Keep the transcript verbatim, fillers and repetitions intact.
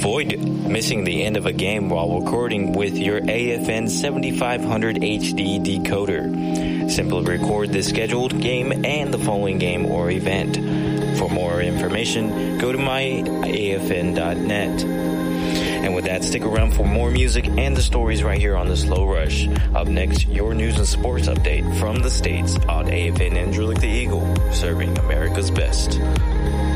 Avoid missing the end of a game while recording with your A F N seventy-five hundred H D decoder. Simply record the scheduled game and the following game or event. For more information, go to my A F N dot net. And with that, stick around for more music and the stories right here on The Slow Rush. Up next, your news and sports update from the States on A F N Andrew the Eagle, serving America's best.